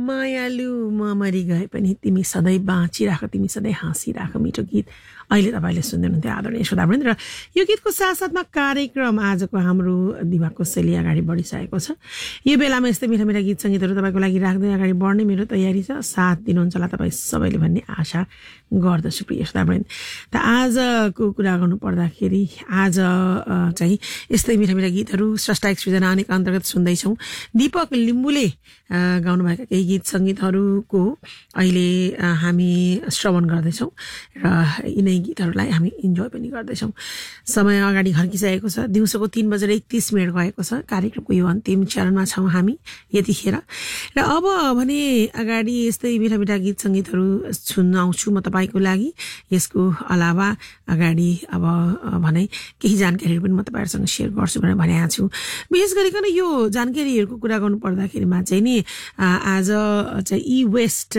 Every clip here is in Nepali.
मायालु म मरि गए पनि तिमी सधैँ बाँचिराख, तिमी सधैँ हाँसिराख, मिठो गीत अहिले तपाईँले सुन्दै हुनुहुन्थ्यो आदरणीय श्रोतावृन्द। र यो गीतको साथसाथमा कार्यक्रम आजको हाम्रो दिवाको शैली अगाडि बढिसकेको छ। यो बेलामा यस्तै मिठा मिठा गीत सङ्गीतहरू तपाईँको लागि राख्दै अगाडि बढ्ने मेरो तयारी छ। साथ दिनुहुन्छ होला तपाईँ सबैले भन्ने आशा गर्दछु प्रिय श्रोतावृन्द। त आजको कुरा गर्नु पर्दाखेरि आज चाहिँ यस्तै मिठा मिठा गीतहरू स्रष्टा एक सृजना अनेक अन्तर्गत सुन्दैछौँ। दीपक लिम्बुले गाउनुभएका केही गीत सङ्गीतहरूको अहिले हामी श्रवण गर्दैछौँ र यिनै गीतहरूलाई हामी इन्जोय पनि गर्दैछौँ। समय अगाडि घर्किसकेको छ, दिउँसोको 3:31 गएको छ। कार्यक्रमको यो अन्तिम चरणमा छौँ हामी यतिखेर। र अब भने अगाडि यस्तै मिठा मिठा गीत सङ्गीतहरू सुनाउँछु म तपाईँको लागि। यसको अलावा अगाडि अब भने केही जानकारीहरू पनि म तपाईँहरूसँग सेयर गर्छु भनेर भनेको छु। विशेष गरिकन यो जानकारीहरूको कुरा गर्नु पर्दाखेरिमा चाहिँ नि आज चाहिँ ई वेस्ट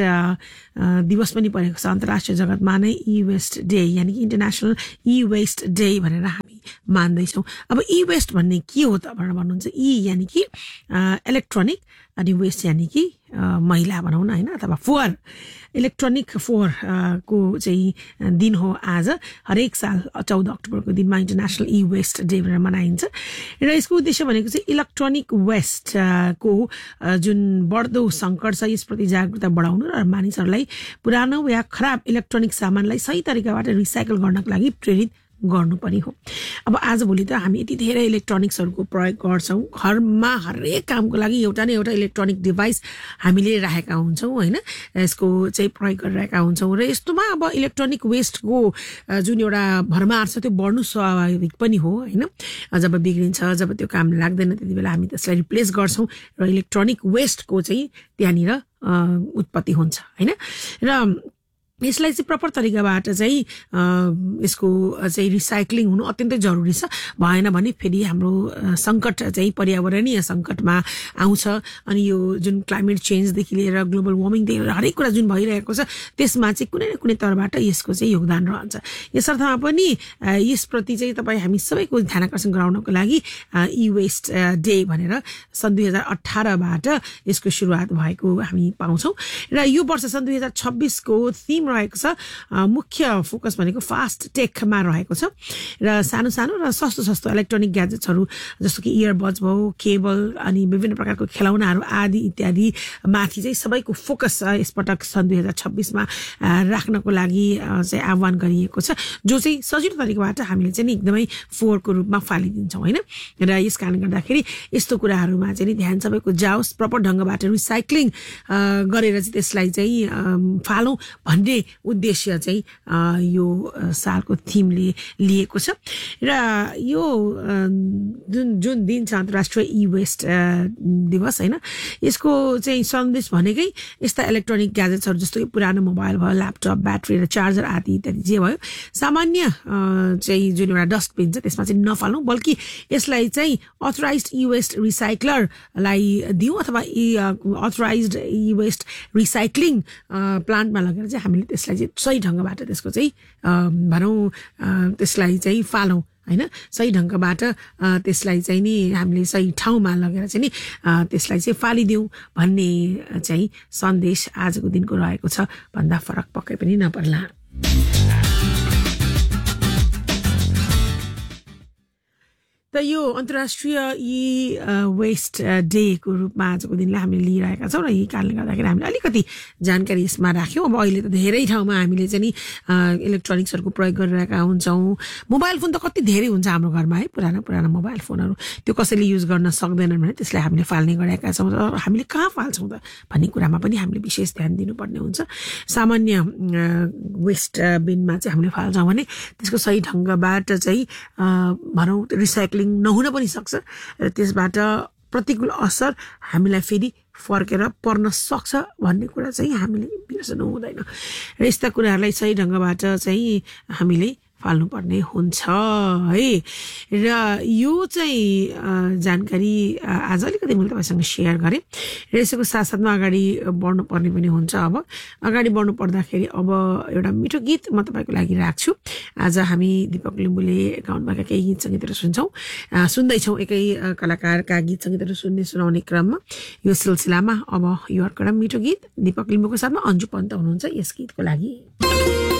दिवस पनि परेको छ। अन्तर्राष्ट्रिय जगतमा नै ई वेस्ट डे यानि कि इन्टरनेसनल ई वेस्ट डे भनेर हामी मान्दैछौँ। अब ई वेस्ट भन्ने के हो त भनेर भन्नुहुन्छ। ई यानि कि इलेक्ट्रोनिक अनि वेस्ट यानि कि मैला भनौँ न होइन, अथवा फोहोर, इलेक्ट्रोनिक फोहोर को चाहिँ दिन हो आज। हरेक साल 14 अक्टोबरको दिनमा इन्टरनेसनल ई वेस्ट डे भनेर मनाइन्छ। र यसको उद्देश्य भनेको चाहिँ इलेक्ट्रोनिक वेस्ट को जुन बढ्दो सङ्कट छ यसप्रति जागरुकता बढाउनु र मानिसहरूलाई पुरानो या खराब इलेक्ट्रोनिक सामानलाई सही तरिकाबाट रिसाइकल गर्नको लागि प्रेरित गर्नुपर्ने हो। अब आजभोलि त हामी यति धेरै इलेक्ट्रोनिक्सहरूको प्रयोग गर्छौँ। घरमा हरेक कामको लागि एउटा न एउटा इलेक्ट्रोनिक डिभाइस हामीले राखेका हुन्छौँ होइन, यसको चाहिँ प्रयोग गरिरहेका हुन्छौँ। र यस्तोमा अब इलेक्ट्रोनिक वेस्टको जुन एउटा भरमार छ त्यो बढ्नु स्वाभाविक पनि हो होइन। जब बिग्रिन्छ, जब त्यो काम लाग्दैन, त्यति बेला हामी त्यसलाई रिप्लेस गर्छौँ र इलेक्ट्रोनिक वेस्टको चाहिँ त्यहाँनिर उत्पत्ति हुन्छ होइन। र यसलाई चाहिँ प्रपर तरिकाबाट चाहिँ यसको चाहिँ रिसाइक्लिङ हुनु अत्यन्तै जरुरी छ। भएन भने फेरि हाम्रो सङ्कट चाहिँ पर्यावरणीय सङ्कटमा आउँछ। अनि यो जुन क्लाइमेट चेन्जदेखि लिएर ग्लोबल वार्मिङदेखि लिएर हरेक कुरा जुन भइरहेको छ त्यसमा चाहिँ कुनै न कुनै तर्फबाट यसको चाहिँ योगदान रहन्छ। यसर्थमा पनि यसप्रति चाहिँ तपाईँ हामी सबैको ध्यान आकर्षण गराउनको लागि ई वेस्ट डे भनेर सन् 2018बाट यसको सुरुवात भएको हामी पाउँछौँ। र यो वर्ष सन् 2026 को थिम रहेको छ, मुख्य फोकस भनेको फास्ट टेकमा रहेको छ। र सानो सानो र सस्तो सस्तो इलेक्ट्रोनिक ग्याजेट्सहरू जस्तो कि इयरबड्स भयो, केबल अनि विभिन्न प्रकारको खेलौनाहरू आदि इत्यादि माथि चाहिँ सबैको फोकस यसपटक सन् 2026मा राख्नको लागि चाहिँ आह्वान गरिएको छ, जो चाहिँ सजिलो तरिकाबाट हामीले चाहिँ एकदमै फोहोरको रूपमा फालिदिन्छौँ होइन। र यस कारणले गर्दाखेरि यस्तो कुराहरूमा चाहिँ ध्यान सबैको जाओस्, प्रपर ढङ्गबाट रिसाइक्लिङ गरेर चाहिँ त्यसलाई चाहिँ फालौँ भन्ने उद्देश्य चाहिँ यो सालको थिमले लिएको छ। र यो जुन दिन छ अन्तर्राष्ट्रिय ई वेस्ट दिवस होइन, यसको चाहिँ सन्देश भनेकै यस्ता इलेक्ट्रोनिक ग्याजेट्सहरू जस्तो कि पुरानो मोबाइल भयो, ल्यापटप, ब्याट्री र चार्जर आदि इत्यादि जे भयो सामान्य चाहिँ जुन एउटा डस्टबिन छ त्यसमा चाहिँ नफालौँ, बल्कि यसलाई चाहिँ अथोराइज्ड ई वेस्ट रिसाइक्लरलाई दिउँ अथवा अथोराइज्ड ई वेस्ट रिसाइक्लिङ प्लान्टमा लगेर चाहिँ हामीले त्यसलाई चाहिँ सही ढङ्गबाट त्यसको चाहिँ भनौँ त्यसलाई चाहिँ फालौँ होइन। सही ढङ्गबाट त्यसलाई चाहिँ नि हामीले सही ठाउँमा लगेर चाहिँ नि त्यसलाई चाहिँ फालिदिउँ भन्ने चाहिँ सन्देश आजको दिनको रहेको छ भन्दा फरक पक्कै पनि नपर्ला। त यो अन्तर्राष्ट्रिय ई वेस्ट डेको रूपमा आजको दिनलाई हामीले लिइरहेका छौँ र यही कारणले गर्दाखेरि हामीले अलिकति जानकारी यसमा राख्यौँ। अब अहिले त धेरै ठाउँमा हामीले चाहिँ नि इलेक्ट्रोनिक्सहरूको प्रयोग गरिरहेका हुन्छौँ। मोबाइल फोन त कति धेरै हुन्छ हाम्रो घरमा है, पुरानो पुरानो मोबाइल फोनहरू, त्यो कसैले युज गर्न सक्दैनन् भने त्यसलाई हामीले फाल्ने गरेका छौँ। र हामीले कहाँ फाल्छौँ त भन्ने कुरामा पनि हामीले विशेष ध्यान दिनुपर्ने हुन्छ। सामान्य वेस्ट बिनमा चाहिँ हामीले फाल्छौँ भने त्यसको सही ढङ्गबाट चाहिँ भनौँ रिसाइक्लिङ नहुन पनि सक्छ र त्यसबाट प्रतिकूल असर हामीलाई फेरि फर्केर पर्न सक्छ भन्ने कुरा चाहिँ हामीले बिर्सनु हुँदैन। र यस्ता कुराहरूलाई सही ढङ्गबाट चाहिँ हामीले फाल्नुपर्ने हुन्छ है। र यो चाहिँ जानकारी आज अलिकति मैले तपाईँसँग सेयर गरेँ र यसको साथसाथमा अगाडि बढ्नुपर्ने पनि हुन्छ। अब अगाडि बढ्नु पर्दाखेरि अब एउटा मिठो गीत म तपाईँको लागि राख्छु। आज हामी दीपक लिम्बूले गाउनुभएका केही गीत सङ्गीतहरू सुन्दैछौँ एकै कलाकारका गीत सङ्गीतहरू सुनाउने क्रममा यो सिलसिलामा अब यो अर्को एउटा मिठो गीत दीपक लिम्बूको साथमा अन्जु पन्त हुनुहुन्छ यस गीतको लागि।